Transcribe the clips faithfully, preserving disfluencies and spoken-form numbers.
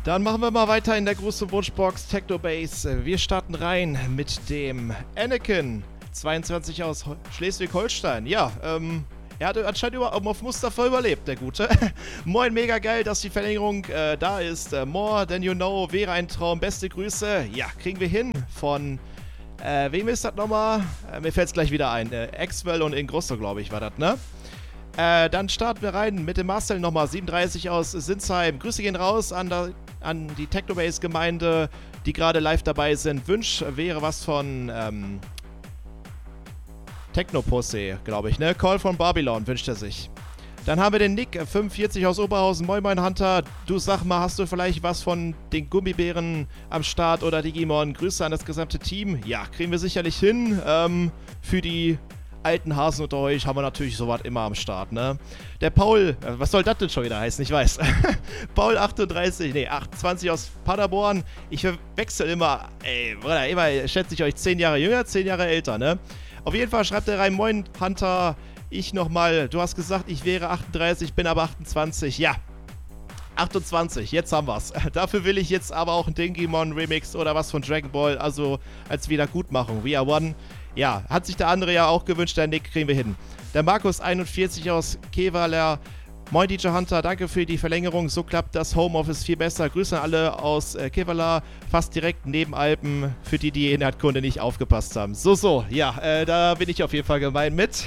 Dann machen wir mal weiter in der großen Wunschbox Techno Base. Wir starten rein mit dem Anakin, zweiundzwanzig aus Schleswig-Holstein. Ja, ähm, er hat anscheinend über, auf Mustafa überlebt, der Gute. Moin, mega geil, dass die Verlängerung äh, da ist. Äh, more than you know, wäre ein Traum. Beste Grüße. Ja, kriegen wir hin von, äh, wem ist das nochmal? Äh, mir fällt es gleich wieder ein. Äh, Exwell und Ingrosso, glaube ich, war das, ne? Äh, dann starten wir rein mit dem Marcel nochmal, siebenunddreißig aus Sinsheim. Grüße gehen raus an, der, an die Technobase-Gemeinde, die gerade live dabei sind. Wünsch wäre was von ähm, Technopussy, glaube ich, ne? Call von Babylon wünscht er sich. Dann haben wir den Nick, fünfundvierzig aus Oberhausen. Moin Moin Hunter, du sag mal, hast du vielleicht was von den Gummibären am Start oder Digimon? Grüße an das gesamte Team. Ja, kriegen wir sicherlich hin. Ähm, für die alten Hasen unter euch haben wir natürlich sowas immer am Start, ne? Der Paul, äh, was soll das denn schon wieder heißen? Ich weiß. Paul achtunddreißig, nee, achtundzwanzig aus Paderborn. Ich wechsle immer, ey, Bruder, immer schätze ich euch zehn Jahre jünger, zehn Jahre älter, ne? Auf jeden Fall schreibt er rein, moin Hunter, ich nochmal, du hast gesagt, ich wäre achtunddreißig, bin aber achtundzwanzig, ja. achtundzwanzig, jetzt haben wir's. Dafür will ich jetzt aber auch ein Digimon Remix oder was von Dragon Ball, also als Wiedergutmachung. We are one. Ja, hat sich der andere ja auch gewünscht, der Nick kriegen wir hin. Der Markus einundvierzig aus Kevaler. Moin D J Hunter, danke für die Verlängerung. So klappt das Homeoffice viel besser. Grüße an alle aus äh, Kevaler, fast direkt neben Alpen, für die, die in der Kunde nicht aufgepasst haben. So, so, ja, äh, da bin ich auf jeden Fall gemein mit.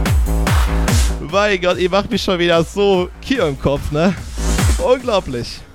Mein Gott, ihr macht mich schon wieder so Kier im Kopf, ne? Unglaublich.